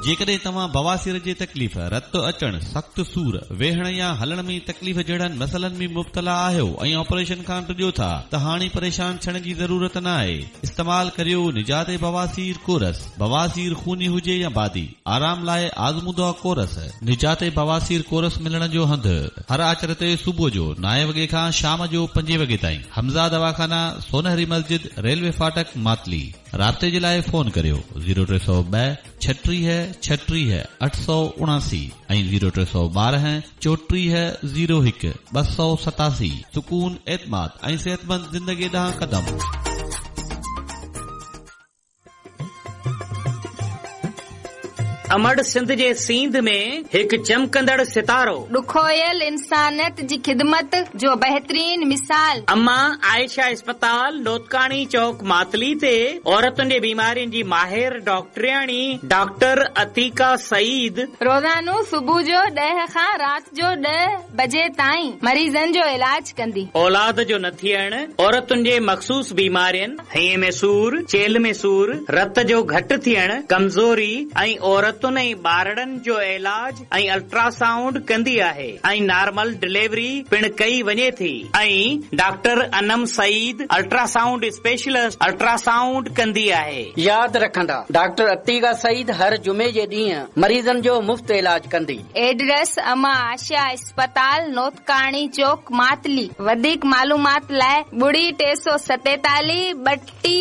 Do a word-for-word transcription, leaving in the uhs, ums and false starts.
जेकॾहिं तव्हां बवासीर जे तकलीफ़, रत अचण, सख़्त सूर, वेहण या हलण में तकलीफ़ जहिड़नि मसइलनि में मुब्तला आहियो ऐं ऑपरेशन खां टिजो था त हाणे परेशान थियण जी ज़रूरत न आहे। इस्तेमाल करियो निजात बवासीर कोरस। बवासीर खूनी हुजे या बादी, आराम लाइ आज़मूदा कोरस। निजात बवासीर कोरस मिलण जो हंधु हर आचर ते सुबुह जो नाए वॻे खां शाम जो पंजे वॻे ताईं। हमज़ा दवाखाना, सोनहरी मस्जिद, रेलवे फाटक, मातली। राब्ते जे लाइ फोन करियो ज़ीरो टे सौ ॿ छटीह छटीह अठ सौ उणासी ऐं ज़ीरो टे सौ ॿारहं चोटीह ज़ीरो हिकु ॿ सौ सतासी। सुकून, एतमाद ऐं सेहतमंद ज़िंदगी ॾांहुं क़दम। अमड़ सिंध जे सींध में हिकु चमकंदड़ सितारो, ॾुखोयल इंसानियत जी ख़िदमत जो बहितरीन मिसाल। अम्मा आयशा अस्पताल, लोतकानी चौक, मातली ते औरतुनि जे बीमारियुनि जी माहिर डॉक्टरियाणी डॉक्टर अतीका सईद रोज़ानो सुबुह जो ॾह खां राति जो ॾह बजे ताईं मरीज़नि जो इलाज कंदी। औलाद जो न थियण, औरतुनि जे मख़सूस बीमारियुनि, हईअ में सूर, चेल में सूर, रत जो घटि थियण, कमज़ोरी ऐं औरत ऐं ॿारड़नि जो इलाज ऐं अल्ट्रासाउंड कंदी आहे ऐं नॉर्मल डिलीवरी पिण कई वञे थी। ऐं doctor Anam Saeed ultrasound specialist ultrasound कंदी आहे। यादि रखंदा, डॉक्टर अतीका सईद हर जुमे जे ॾींहुं मरीज़नि जो मुफ़्त इलाज कंदी। एड्रेस अमा आशा अस्पताल, नोतकानी चौक, मातली। वधीक मालूमात लाइ ॿुड़ी टे सौ सतेतालीह ॿटीह